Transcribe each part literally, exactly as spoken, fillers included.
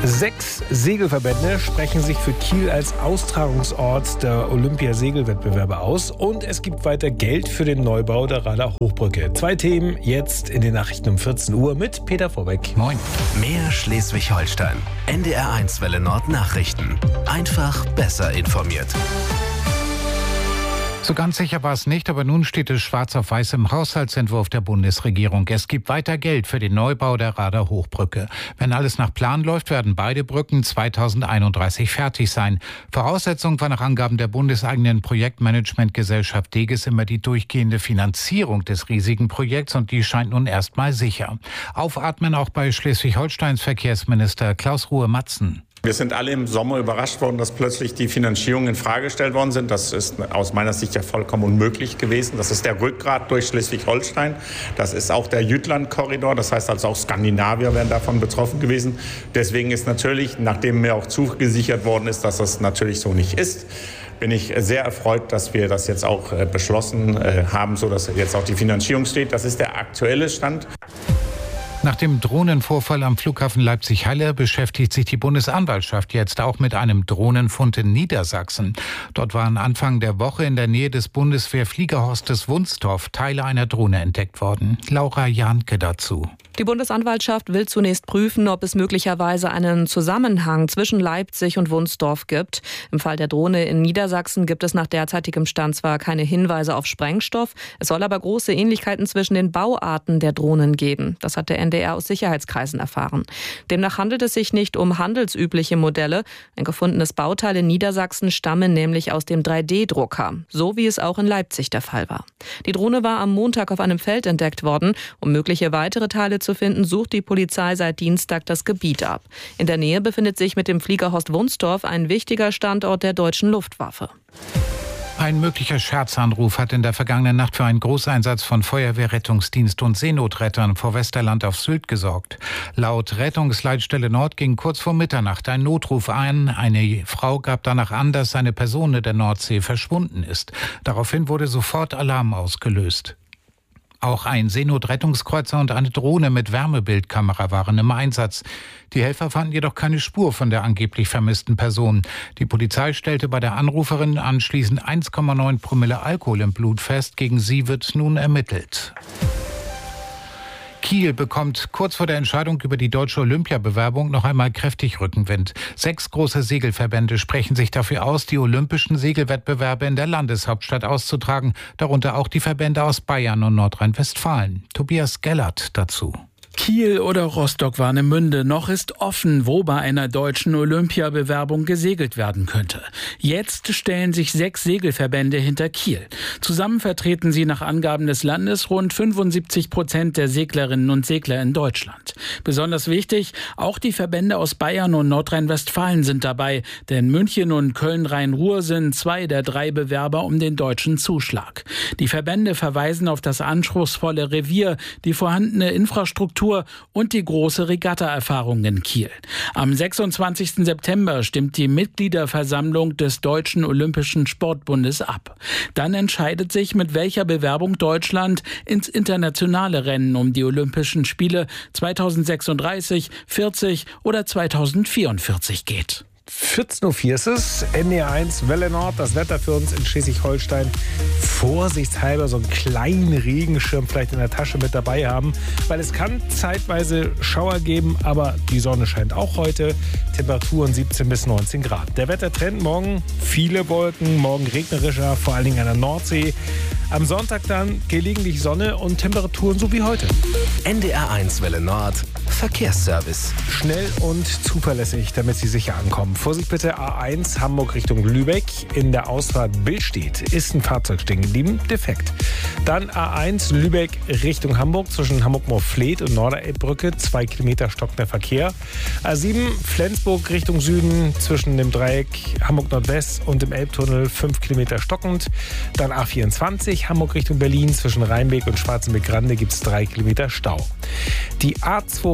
Sechs Segelverbände sprechen sich für Kiel als Austragungsort der Olympiasegelwettbewerbe aus. Und es gibt weiter Geld für den Neubau der Rader Hochbrücke. Zwei Themen jetzt in den Nachrichten um vierzehn Uhr mit Peter Vorbeck. Moin. Mehr Schleswig-Holstein. N D R eins Welle Nord Nachrichten. Einfach besser informiert. So ganz sicher war es nicht, aber nun steht es schwarz auf weiß im Haushaltsentwurf der Bundesregierung. Es gibt weiter Geld für den Neubau der Rader Hochbrücke. Wenn alles nach Plan läuft, werden beide Brücken zweitausendeinunddreißig fertig sein. Voraussetzung war nach Angaben der bundeseigenen Projektmanagementgesellschaft DEGES immer die durchgehende Finanzierung des riesigen Projekts, und die scheint nun erstmal sicher. Aufatmen auch bei Schleswig-Holsteins Verkehrsminister Klaus Ruhe-Matzen. Wir sind alle im Sommer überrascht worden, dass plötzlich die Finanzierungen in Frage gestellt worden sind. Das ist aus meiner Sicht ja vollkommen unmöglich gewesen. Das ist der Rückgrat durch Schleswig-Holstein. Das ist auch der Jütland-Korridor. Das heißt also auch Skandinavier wären davon betroffen gewesen. Deswegen ist natürlich, nachdem mir auch zugesichert worden ist, dass das natürlich so nicht ist, bin ich sehr erfreut, dass wir das jetzt auch beschlossen haben, sodass jetzt auch die Finanzierung steht. Das ist der aktuelle Stand. Nach dem Drohnenvorfall am Flughafen Leipzig-Halle beschäftigt sich die Bundesanwaltschaft jetzt auch mit einem Drohnenfund in Niedersachsen. Dort waren Anfang der Woche in der Nähe des Bundeswehrfliegerhorstes Wunstorf Teile einer Drohne entdeckt worden. Laura Jahnke dazu. Die Bundesanwaltschaft will zunächst prüfen, ob es möglicherweise einen Zusammenhang zwischen Leipzig und Wunstorf gibt. Im Fall der Drohne in Niedersachsen gibt es nach derzeitigem Stand zwar keine Hinweise auf Sprengstoff, es soll aber große Ähnlichkeiten zwischen den Bauarten der Drohnen geben. Das hat der N D R aus Sicherheitskreisen erfahren. Demnach handelt es sich nicht um handelsübliche Modelle. Ein gefundenes Bauteil in Niedersachsen stamme nämlich aus dem drei D Drucker, so wie es auch in Leipzig der Fall war. Die Drohne war am Montag auf einem Feld entdeckt worden. Um mögliche weitere Teile zu finden, sucht die Polizei seit Dienstag das Gebiet ab. In der Nähe befindet sich mit dem Fliegerhorst Wunstorf ein wichtiger Standort der deutschen Luftwaffe. Ein möglicher Scherzanruf hat in der vergangenen Nacht für einen Großeinsatz von Feuerwehr, Rettungsdienst und Seenotrettern vor Westerland auf Sylt gesorgt. Laut Rettungsleitstelle Nord ging kurz vor Mitternacht ein Notruf ein. Eine Frau gab danach an, dass eine Person in der Nordsee verschwunden ist. Daraufhin wurde sofort Alarm ausgelöst. Auch ein Seenotrettungskreuzer und eine Drohne mit Wärmebildkamera waren im Einsatz. Die Helfer fanden jedoch keine Spur von der angeblich vermissten Person. Die Polizei stellte bei der Anruferin anschließend eins Komma neun Promille Alkohol im Blut fest. Gegen sie wird nun ermittelt. Kiel bekommt kurz vor der Entscheidung über die deutsche Olympiabewerbung noch einmal kräftig Rückenwind. Sechs große Segelverbände sprechen sich dafür aus, die olympischen Segelwettbewerbe in der Landeshauptstadt auszutragen, darunter auch die Verbände aus Bayern und Nordrhein-Westfalen. Tobias Gellert dazu. Kiel oder Rostock-Warnemünde, noch ist offen, wo bei einer deutschen Olympiabewerbung gesegelt werden könnte. Jetzt stellen sich sechs Segelverbände hinter Kiel. Zusammen vertreten sie nach Angaben des Landes rund fünfundsiebzig Prozent der Seglerinnen und Segler in Deutschland. Besonders wichtig, auch die Verbände aus Bayern und Nordrhein-Westfalen sind dabei, denn München und Köln-Rhein-Ruhr sind zwei der drei Bewerber um den deutschen Zuschlag. Die Verbände verweisen auf das anspruchsvolle Revier, die vorhandene Infrastruktur und die große Regatta-Erfahrung in Kiel. Am sechsundzwanzigsten September stimmt die Mitgliederversammlung des Deutschen Olympischen Sportbundes ab. Dann entscheidet sich, mit welcher Bewerbung Deutschland ins internationale Rennen um die Olympischen Spiele zweitausendsechsunddreißig, vierzig oder zweitausendvierundvierzig geht. vierzehn Uhr vier ist es, N D R eins Welle Nord, das Wetter für uns in Schleswig-Holstein. Vorsichtshalber so einen kleinen Regenschirm vielleicht in der Tasche mit dabei haben, weil es kann zeitweise Schauer geben, aber die Sonne scheint auch heute. Temperaturen siebzehn bis neunzehn Grad. Der Wettertrend morgen viele Wolken, morgen regnerischer, vor allen Dingen an der Nordsee. Am Sonntag dann gelegentlich Sonne und Temperaturen so wie heute. N D R eins Welle Nord Verkehrsservice. Schnell und zuverlässig, damit Sie sicher ankommen. Vorsicht bitte, A eins Hamburg Richtung Lübeck. In der Ausfahrt Billstedt ist ein Fahrzeug stehen geblieben, defekt. Dann A eins Lübeck Richtung Hamburg zwischen Hamburg-Moorfleet und Norderelbbrücke. Zwei Kilometer stockender Verkehr. A sieben Flensburg Richtung Süden zwischen dem Dreieck Hamburg-Nordwest und dem Elbtunnel. Fünf Kilometer stockend. Dann A vierundzwanzig Hamburg Richtung Berlin zwischen Rheinbeek und Schwarzenbeck-Grande gibt es drei Kilometer Stau. Die A zweihundertdreißig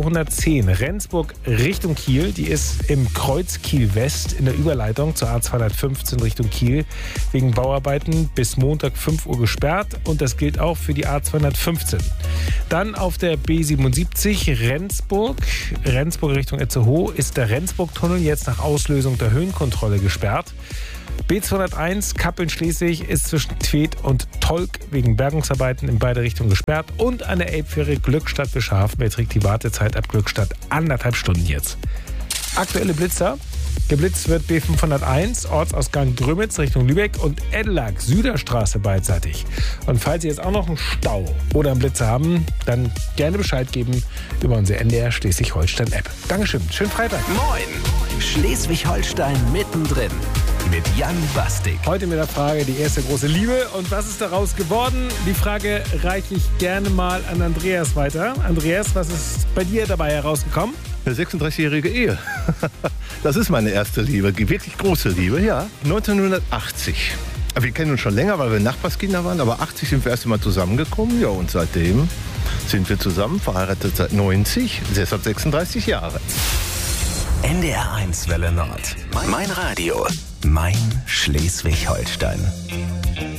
zweihundertzehn Rendsburg Richtung Kiel. Die ist im Kreuz Kiel West in der Überleitung zur A zweihundertfünfzehn Richtung Kiel wegen Bauarbeiten bis Montag fünf Uhr gesperrt. Und das gilt auch für die A zweihundertfünfzehn. Dann auf der B siebenundsiebzig Rendsburg. Rendsburg Richtung Itzehoe ist der Rendsburg-Tunnel jetzt nach Auslösung der Höhenkontrolle gesperrt. B zweihunderteins Kappeln-Schleswig ist zwischen Tweed und Tolk wegen Bergungsarbeiten in beide Richtungen gesperrt. Und an der Elbfähre Glückstadt Bischhafen beträgt die Wartezeit ab Glückstadt anderthalb Stunden jetzt. Aktuelle Blitzer. Geblitzt wird B fünfhunderteins, Ortsausgang Grömitz Richtung Lübeck und Edelag, Süderstraße beidseitig. Und falls Sie jetzt auch noch einen Stau oder einen Blitzer haben, dann gerne Bescheid geben über unsere N D R Schleswig-Holstein-App. Dankeschön, schönen Freitag. Moin, Schleswig-Holstein mittendrin mit Jan Bastik. Heute mit der Frage, die erste große Liebe. Und was ist daraus geworden? Die Frage reiche ich gerne mal an Andreas weiter. Andreas, was ist bei dir dabei herausgekommen? Eine sechsunddreißigjährige Ehe. Das ist meine erste Liebe, die wirklich große Liebe, ja. neunzehnhundertachtzig. Wir kennen uns schon länger, weil wir Nachbarskinder waren, aber achtzig sind wir erst einmal zusammengekommen. Ja, und seitdem sind wir zusammen, verheiratet seit neunzig, deshalb sechsunddreißig Jahre. N D R eins Welle Nord. Mein Radio. Mein Schleswig-Holstein.